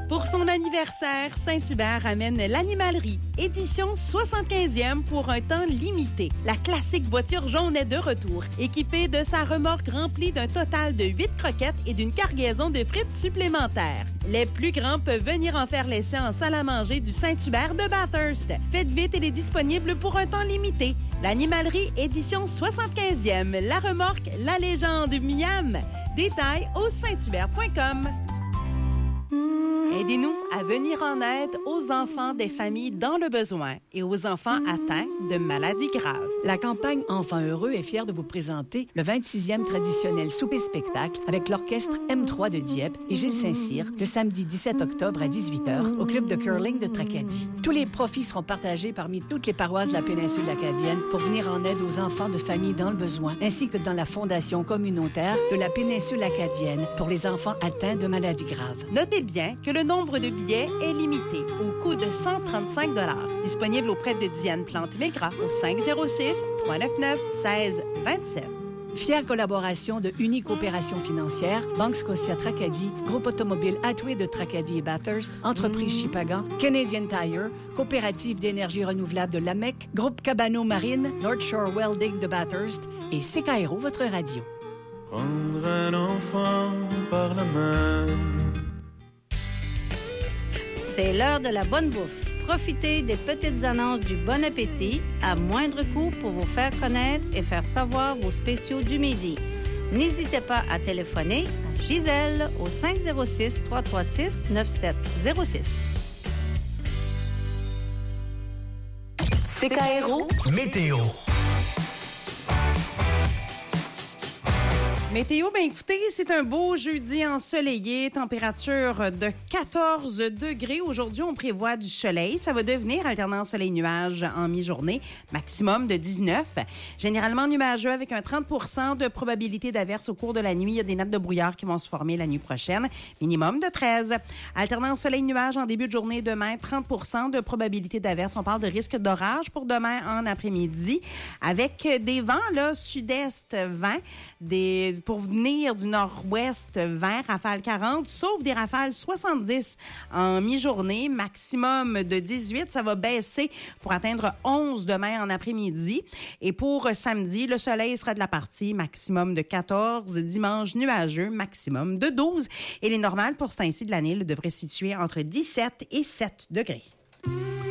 Pour son anniversaire, Saint-Hubert amène l'Animalerie, édition 75e pour un temps limité. La classique voiture jaune est de retour, équipée de sa remorque remplie d'un total de 8 croquettes et d'une cargaison de frites supplémentaires. Les plus grands peuvent venir en faire l'essai en salle à manger du Saint-Hubert de Bathurst. Faites vite, elle est disponible pour un temps limité. L'Animalerie, édition 75e. La remorque, la légende Miam. Détails au sainthubert.com. Aidez-nous à venir en aide aux enfants des familles dans le besoin et aux enfants atteints de maladies graves. La campagne Enfants heureux est fière de vous présenter le 26e traditionnel souper-spectacle avec l'orchestre M3 de Dieppe et Gilles Saint-Cyr le samedi 17 octobre à 18h au club de curling de Tracadie. Tous les profits seront partagés parmi toutes les paroisses de la péninsule acadienne pour venir en aide aux enfants de familles dans le besoin ainsi que dans la fondation communautaire de la péninsule acadienne pour les enfants atteints de maladies graves. Notez bien que le nombre de billets est limité au coût de 135 $. Disponible auprès de Diane Plante-Mégras au 506-399-1627. Fière collaboration de Unique Opération Financière, Banque Scotia Tracadie, Groupe Automobile Attway de Tracadie et Bathurst, Entreprise Chipagan, Canadian Tire, Coopérative d'énergie renouvelable de l'AMEC, Groupe Cabano Marine, North Shore Welding de Bathurst et CKRO, votre radio. Prendre un enfant par la main. C'est l'heure de la bonne bouffe. Profitez des petites annonces du Bon Appétit à moindre coût pour vous faire connaître et faire savoir vos spéciaux du midi. N'hésitez pas à téléphoner à Gisèle au 506-336-9706. CKRO Météo. Météo, bien écoutez, c'est un beau jeudi ensoleillé, température de 14 degrés. Aujourd'hui, on prévoit du soleil. Ça va devenir alternant soleil-nuage en mi-journée, maximum de 19. Généralement nuageux avec un 30 de probabilité d'averse au cours de la nuit. Il y a des nappes de brouillard qui vont se former la nuit prochaine, minimum de 13. Alternant soleil-nuage en début de journée, demain, 30 de probabilité d'averse. On parle de risque d'orage pour demain en après-midi avec des vents là sud-est 20, pour venir du nord-ouest, 20, rafales 40, sauf des rafales 70 en mi-journée, maximum de 18. Ça va baisser pour atteindre 11 demain en après-midi. Et pour samedi, le soleil sera de la partie, maximum de 14. Dimanche, nuageux, maximum de 12. Et les normales pour ce temps-ci de l'année devraient se situer entre 17 et 7 degrés.